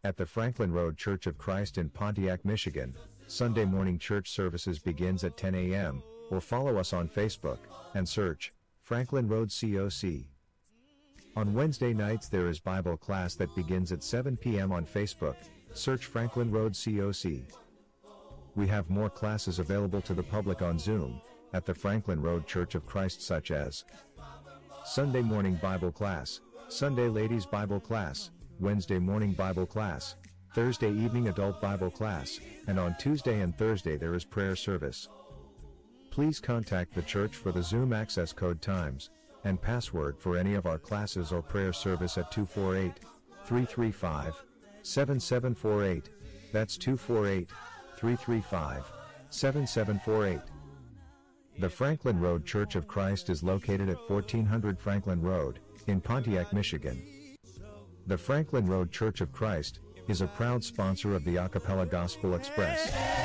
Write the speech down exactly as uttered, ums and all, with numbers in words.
At the Franklin Road Church of Christ in Pontiac, Michigan, Sunday morning church services begins at ten a m, or follow us on Facebook, and search, Franklin Road C O C. On Wednesday nights there is Bible class that begins at seven p m on Facebook, search Franklin Road C O C. We have more classes available to the public on Zoom, at the Franklin Road Church of Christ, such as Sunday morning Bible class, Sunday ladies Bible class, Wednesday morning Bible class, Thursday evening adult Bible class, and on Tuesday and Thursday there is prayer service. Please contact the church for the Zoom access code, times, and password for any of our classes or prayer service at two four eight, three three five, seven seven four eight, that's two four eight, three three five, seven seven four eight. The Franklin Road Church of Christ is located at fourteen hundred Franklin Road, in Pontiac, Michigan. The Franklin Road Church of Christ is a proud sponsor of the Acapella Gospel Express.